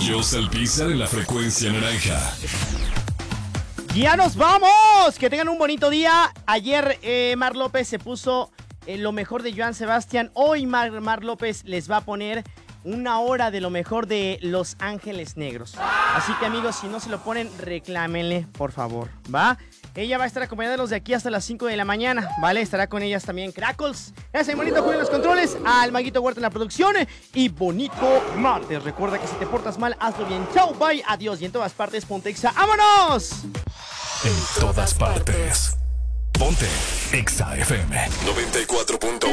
Joss Alpizar en la frecuencia naranja. ¡Ya nos vamos! Que tengan un bonito día. Ayer Mar López se puso lo mejor de Joan Sebastián. Hoy Mar López les va a poner una hora de lo mejor de Los Ángeles Negros. Así que amigos, si no se lo ponen, reclámenle, por favor, ¿va? Ella va a estar acompañándolos de aquí hasta las 5 de la mañana, ¿vale? Estará con ellas también Crackles. Ese bonito Julio en los controles, al Maguito Huerta en la producción y bonito martes. Recuerda que si te portas mal, hazlo bien. Chau, bye, adiós. Y en todas partes, ponte Exa. ¡Vámonos! En todas partes. Ponte Exa FM 94.1.